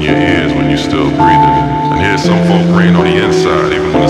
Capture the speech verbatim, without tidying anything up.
your ears when you're still breathing. And here's some folk rain on the inside, even when